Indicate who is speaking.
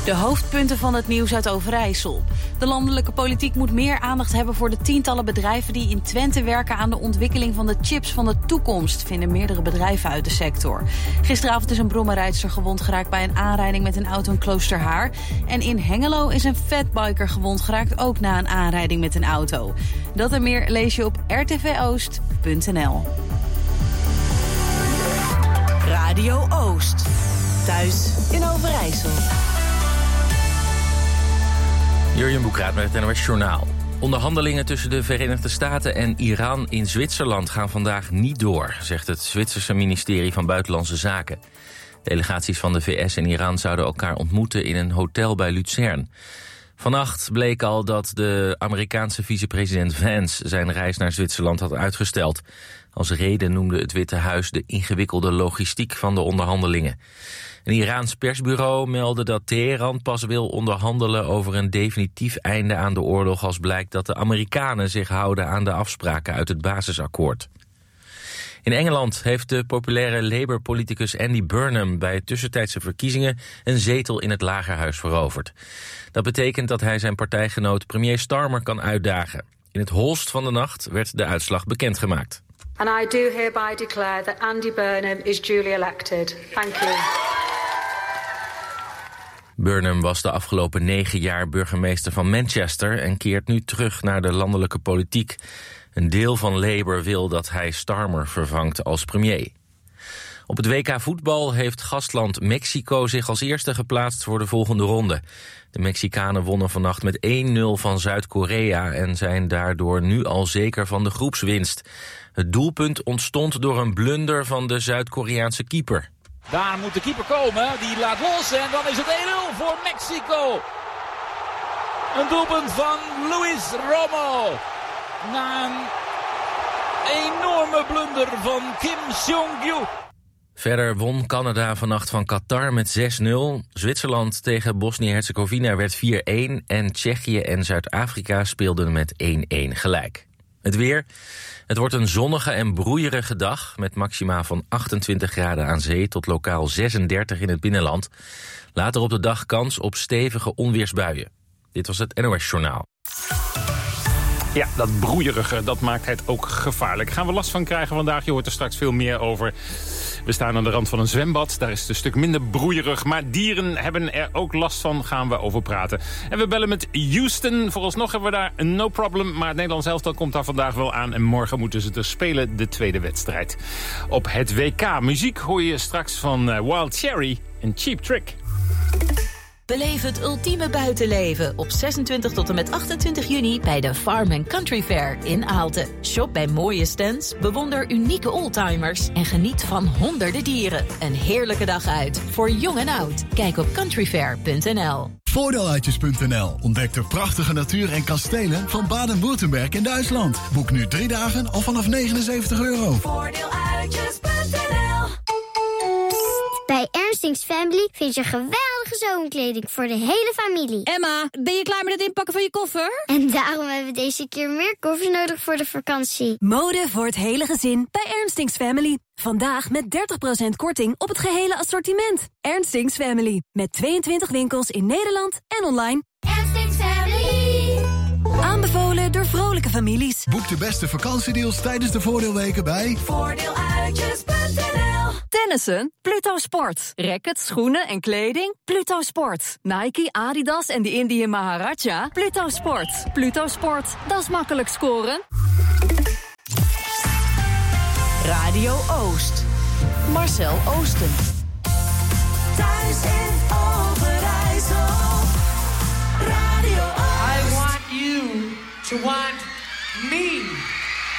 Speaker 1: De hoofdpunten van het nieuws uit Overijssel. De landelijke politiek moet meer aandacht hebben voor de tientallen bedrijven die in Twente werken aan de ontwikkeling van de chips van de toekomst, vinden meerdere bedrijven uit de sector. Gisteravond is een brommerrijdster gewond geraakt bij een aanrijding met een auto in Kloosterhaar. En in Hengelo is een fatbiker gewond geraakt, ook na een aanrijding met een auto. Dat en meer lees je op rtvoost.nl.
Speaker 2: Radio Oost. Thuis in Overijssel.
Speaker 3: Jurjen Boekraat met het NOS Journaal. Onderhandelingen tussen de Verenigde Staten en Iran in Zwitserland gaan vandaag niet door, zegt het Zwitserse ministerie van Buitenlandse Zaken. Delegaties van de VS en Iran zouden elkaar ontmoeten in een hotel bij Luzern. Vannacht bleek al dat de Amerikaanse vicepresident Vance zijn reis naar Zwitserland had uitgesteld. Als reden noemde het Witte Huis de ingewikkelde logistiek van de onderhandelingen. Een Iraans persbureau meldde dat Teheran pas wil onderhandelen over een definitief einde aan de oorlog als blijkt dat de Amerikanen zich houden aan de afspraken uit het basisakkoord. In Engeland heeft de populaire Labour-politicus Andy Burnham bij tussentijdse verkiezingen een zetel in het Lagerhuis veroverd. Dat betekent dat hij zijn partijgenoot premier Starmer kan uitdagen. In het holst van de nacht werd de uitslag bekendgemaakt.
Speaker 4: And I do hereby declare that Andy Burnham is duly elected. Thank you.
Speaker 3: Burnham was de afgelopen 9 jaar burgemeester van Manchester en keert nu terug naar de landelijke politiek. Een deel van Labour wil dat hij Starmer vervangt als premier. Op het WK voetbal heeft gastland Mexico zich als eerste geplaatst voor de volgende ronde. De Mexicanen wonnen vannacht met 1-0 van Zuid-Korea en zijn daardoor nu al zeker van de groepswinst. Het doelpunt ontstond door een blunder van de Zuid-Koreaanse keeper.
Speaker 5: Daar moet de keeper komen, die laat los en dan is het 1-0 voor Mexico. Een doelpunt van Luis Romo. Na een enorme blunder van Kim Seong-gyu.
Speaker 3: Verder won Canada vannacht van Qatar met 6-0. Zwitserland tegen Bosnië-Herzegovina werd 4-1 en Tsjechië en Zuid-Afrika speelden met 1-1 gelijk. Het weer. Het wordt een zonnige en broeierige dag met maxima van 28 graden aan zee tot lokaal 36 in het binnenland. Later op de dag kans op stevige onweersbuien. Dit was het NOS Journaal.
Speaker 6: Ja, dat broeierige, dat maakt het ook gevaarlijk. Gaan we last van krijgen vandaag? Je hoort er straks veel meer over. We staan aan de rand van een zwembad. Daar is het een stuk minder broeierig. Maar dieren hebben er ook last van, gaan we over praten. En we bellen met Houston. Vooralsnog hebben we daar no problem. Maar het Nederlands elftal komt daar vandaag wel aan. En morgen moeten ze dus spelen, de tweede wedstrijd. Op het WK Muziek hoor je straks van Wild Cherry en Cheap Trick.
Speaker 2: Beleef het ultieme buitenleven op 26 tot en met 28 juni bij de Farm & Country Fair in Aalten. Shop bij mooie stands, bewonder unieke oldtimers en geniet van honderden dieren. Een heerlijke dag uit voor jong en oud. Kijk op countryfair.nl.
Speaker 7: Voordeeluitjes.nl ontdekt de prachtige natuur en kastelen van Baden-Württemberg in Duitsland. Boek nu 3 dagen al vanaf €79.
Speaker 8: Voordeeluitjes.nl. Bij Ernstings Family vind je geweldige zomerkleding voor de hele familie.
Speaker 9: Emma, ben je klaar met het inpakken van je koffer?
Speaker 8: En daarom hebben we deze keer meer koffers nodig voor de vakantie.
Speaker 9: Mode voor het hele gezin bij Ernstings Family. Vandaag met 30% korting op het gehele assortiment. Ernstings Family. Met 22 winkels in Nederland en online.
Speaker 8: Ernstings Family.
Speaker 9: Aanbevolen door vrolijke families.
Speaker 7: Boek de beste vakantiedeals tijdens de voordeelweken bij
Speaker 8: Voordeeluitjes.nl.
Speaker 9: Tennissen? Pluto Sport. Rackets, schoenen en kleding? Pluto Sport. Nike, Adidas en de Indian Maharaja? Pluto Sport. Pluto Sport. Dat is makkelijk scoren.
Speaker 2: Radio Oost. Marcel Oosten. Thuis in Overijssel. Radio Oost.
Speaker 10: I want you to want me.